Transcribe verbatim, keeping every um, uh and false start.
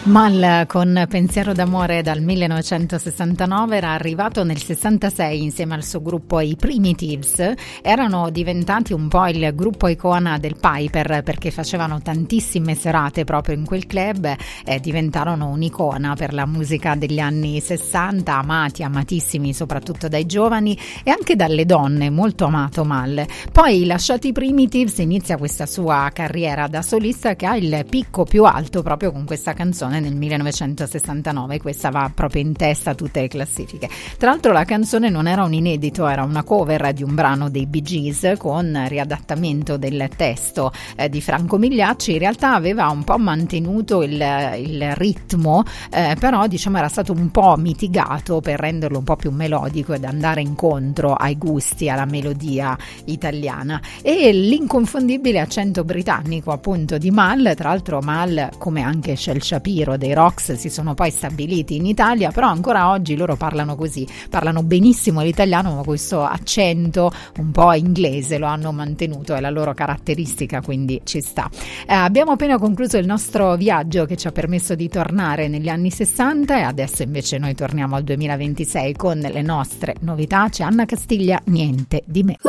Mal con Pensiero d'amore dal millenovecentosessantanove era arrivato nel sessantasei insieme al suo gruppo i Primitives. Erano diventati un po' il gruppo icona del Piper perché facevano tantissime serate proprio in quel club e diventarono un'icona per la musica degli anni sessanta, amati, amatissimi soprattutto dai giovani e anche dalle donne, molto amato Mal. Poi, lasciati i Primitives, inizia questa sua carriera da solista che ha il picco più alto proprio con questa canzone nel millenovecentosessantanove. Questa va proprio in testa a tutte le classifiche. Tra l'altro la canzone non era un inedito, era una cover di un brano dei Bee Gees con riadattamento del testo eh, di Franco Migliacci. In realtà aveva un po' mantenuto il, il ritmo, eh, però diciamo era stato un po' mitigato per renderlo un po' più melodico ed andare incontro ai gusti, alla melodia italiana. E l'inconfondibile accento britannico appunto di Mal. Tra l'altro Mal, come anche Shel Shapiro dei Rocks, si sono poi stabiliti in Italia, però ancora oggi loro parlano così, parlano benissimo l'italiano, ma questo accento un po' inglese lo hanno mantenuto, è la loro caratteristica, quindi ci sta. Eh, abbiamo appena concluso il nostro viaggio che ci ha permesso di tornare negli anni sessanta e adesso invece noi torniamo al duemilaventisei con le nostre novità. C'è Anna Castiglia, Niente di me.